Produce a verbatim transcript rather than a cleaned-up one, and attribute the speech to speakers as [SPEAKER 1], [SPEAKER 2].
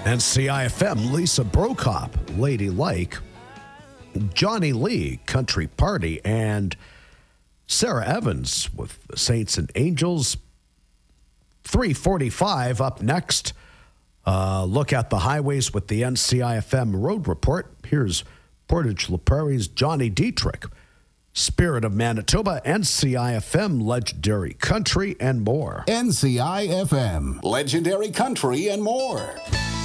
[SPEAKER 1] N C I F M, Lisa Brokop, Lady Like, Johnny Lee, Country Party, and Sarah Evans with the Saints and Angels. three forty-five up next. Uh, look at the highways with the N C I F M Road Report. Here's Portage La Prairie's Johnny Dietrich. Spirit of Manitoba, N C I F M, Legendary Country, and more.
[SPEAKER 2] N C I F M, Legendary Country, and more.